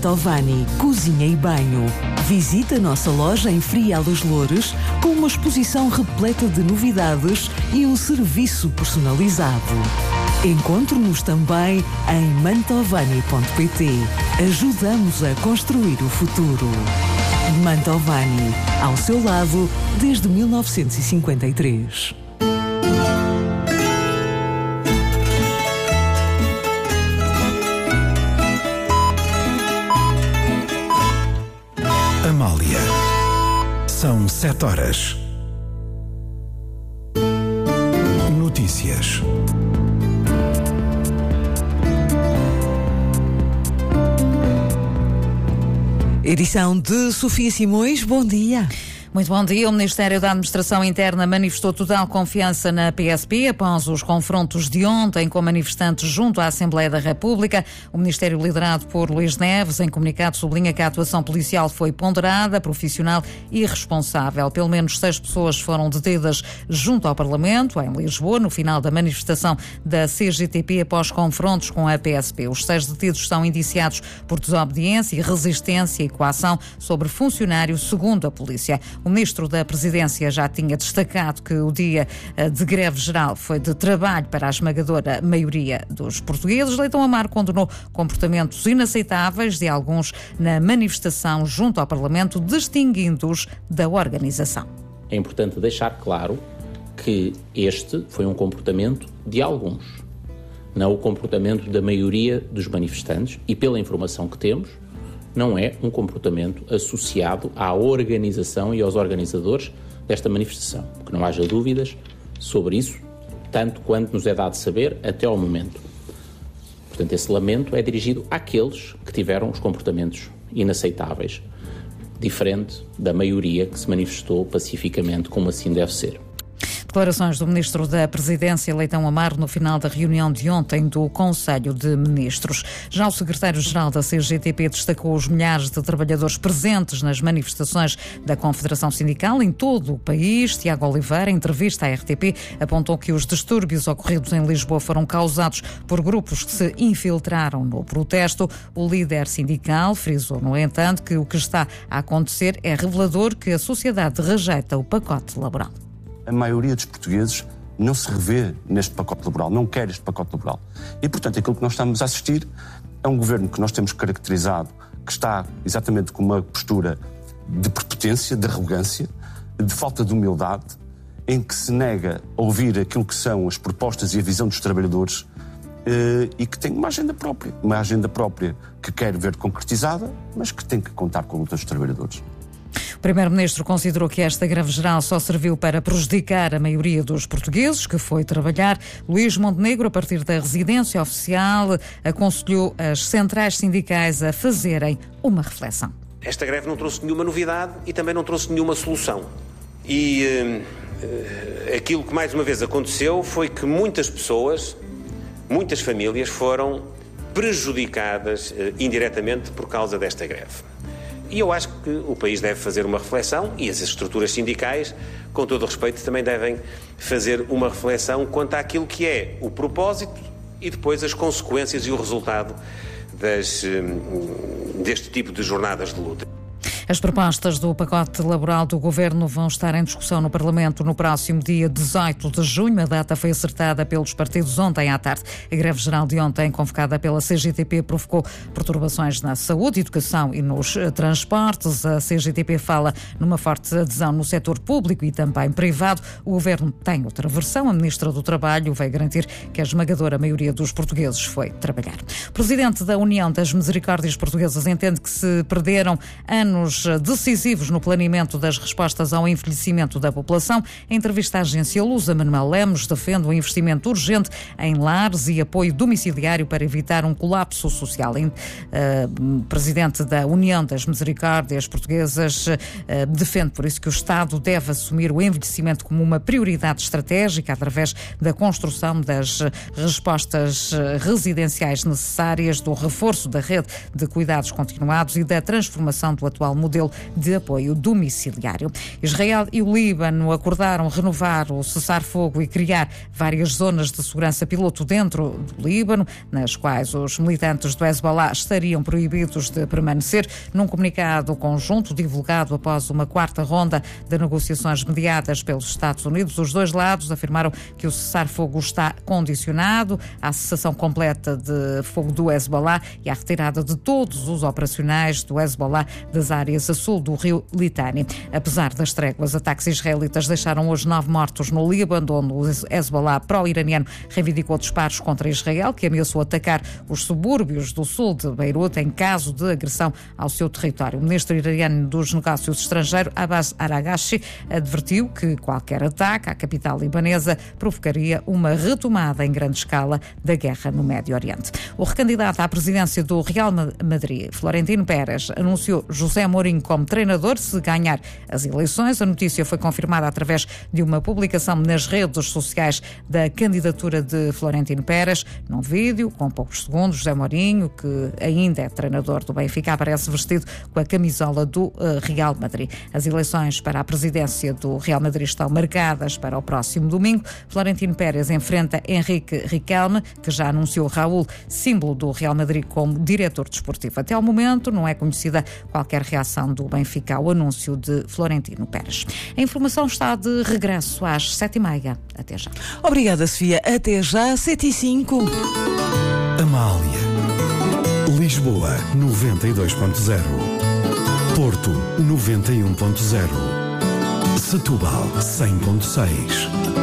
Mantovani, cozinha e banho. Visita a nossa loja em Frial dos Loures com uma exposição repleta de novidades e um serviço personalizado. Encontre-nos também em mantovani.pt. Ajudamos a construir o futuro. Mantovani, ao seu lado desde 1953. Amália. São 7 horas. Notícias. Edição de Sofia Simões, bom dia. Muito bom dia. O Ministério da Administração Interna manifestou total confiança na PSP após os confrontos de ontem com manifestantes junto à Assembleia da República. O Ministério, liderado por Luís Neves, em comunicado sublinha que a atuação policial foi ponderada, profissional e responsável. Pelo menos 6 pessoas foram detidas junto ao Parlamento, em Lisboa, no final da manifestação da CGTP após confrontos com a PSP. Os 6 detidos são indiciados por desobediência, resistência e coação sobre funcionário, segundo a polícia. O Ministro da Presidência já tinha destacado que o dia de greve geral foi de trabalho para a esmagadora maioria dos portugueses. Leitão Amaro condenou comportamentos inaceitáveis de alguns na manifestação junto ao Parlamento, distinguindo-os da organização. É importante deixar claro que este foi um comportamento de alguns, não o comportamento da maioria dos manifestantes, e pela informação que temos, não é um comportamento associado à organização e aos organizadores desta manifestação. Que não haja dúvidas sobre isso, tanto quanto nos é dado saber até ao momento. Portanto, esse lamento é dirigido àqueles que tiveram os comportamentos inaceitáveis, diferente da maioria que se manifestou pacificamente, como assim deve ser. Declarações do Ministro da Presidência, Leitão Amaro, no final da reunião de ontem do Conselho de Ministros. Já o Secretário-Geral da CGTP destacou os milhares de trabalhadores presentes nas manifestações da Confederação Sindical em todo o país. Tiago Oliveira, em entrevista à RTP, apontou que os distúrbios ocorridos em Lisboa foram causados por grupos que se infiltraram no protesto. O líder sindical frisou, no entanto, que o que está a acontecer é revelador que a sociedade rejeita o pacote laboral. A maioria dos portugueses não se revê neste pacote laboral, não quer este pacote laboral. E, portanto, aquilo que nós estamos a assistir é um governo que nós temos caracterizado, que está exatamente com uma postura de prepotência, de arrogância, de falta de humildade, em que se nega a ouvir aquilo que são as propostas e a visão dos trabalhadores e que tem uma agenda própria que quer ver concretizada, mas que tem que contar com a luta dos trabalhadores. O Primeiro-Ministro considerou que esta greve geral só serviu para prejudicar a maioria dos portugueses que foi trabalhar. Luís Montenegro, a partir da residência oficial, aconselhou as centrais sindicais a fazerem uma reflexão. Esta greve não trouxe nenhuma novidade e também não trouxe nenhuma solução. E aquilo que mais uma vez aconteceu foi que muitas pessoas, muitas famílias foram prejudicadas indiretamente por causa desta greve. E eu acho que o país deve fazer uma reflexão e as estruturas sindicais, com todo o respeito, também devem fazer uma reflexão quanto àquilo que é o propósito e depois as consequências e o resultado deste tipo de jornadas de luta. As propostas do pacote laboral do Governo vão estar em discussão no Parlamento no próximo dia 18 de junho. A data foi acertada pelos partidos ontem à tarde. A greve geral de ontem, convocada pela CGTP, provocou perturbações na saúde, educação e nos transportes. A CGTP fala numa forte adesão no setor público e também privado. O Governo tem outra versão. A Ministra do Trabalho veio garantir que a esmagadora maioria dos portugueses foi trabalhar. O Presidente da União das Misericórdias Portuguesas entende que se perderam anos decisivos no planeamento das respostas ao envelhecimento da população. Em entrevista à agência Lusa, Manuel Lemos defende um investimento urgente em lares e apoio domiciliário para evitar um colapso social. Presidente da União das Misericórdias Portuguesas defende por isso que o Estado deve assumir o envelhecimento como uma prioridade estratégica através da construção das respostas residenciais necessárias, do reforço da rede de cuidados continuados e da transformação do atual modelo modelo de apoio domiciliário. Israel e o Líbano acordaram renovar o cessar-fogo e criar várias zonas de segurança piloto dentro do Líbano, nas quais os militantes do Hezbollah estariam proibidos de permanecer. Num comunicado conjunto divulgado após uma quarta ronda de negociações mediadas pelos Estados Unidos, os dois lados afirmaram que o cessar-fogo está condicionado à cessação completa de fogo do Hezbollah e à retirada de todos os operacionais do Hezbollah das áreas a sul do rio Litani. Apesar das tréguas, ataques israelitas deixaram hoje 9 mortos no Líbano, onde o Hezbollah pró-iraniano reivindicou disparos contra Israel, que ameaçou atacar os subúrbios do sul de Beirute em caso de agressão ao seu território. O ministro iraniano dos Negócios Estrangeiros, Abbas Araghchi, advertiu que qualquer ataque à capital libanesa provocaria uma retomada em grande escala da guerra no Médio Oriente. O recandidato à presidência do Real Madrid, Florentino Pérez, anunciou José Mourinho como treinador se ganhar as eleições. A notícia foi confirmada através de uma publicação nas redes sociais da candidatura de Florentino Pérez. Num vídeo, com poucos segundos, José Mourinho, que ainda é treinador do Benfica, aparece vestido com a camisola do Real Madrid. As eleições para a presidência do Real Madrid estão marcadas para o próximo domingo. Florentino Pérez enfrenta Henrique Riquelme, que já anunciou Raúl, símbolo do Real Madrid, como diretor desportivo. Até ao momento não é conhecida qualquer reação do Benfica ao anúncio de Florentino Pérez. A informação está de regresso às 7h30. Até já. Obrigada, Sofia. Até já, 7h05. Amália. Lisboa 92.0. Porto 91.0. Setúbal 100.6.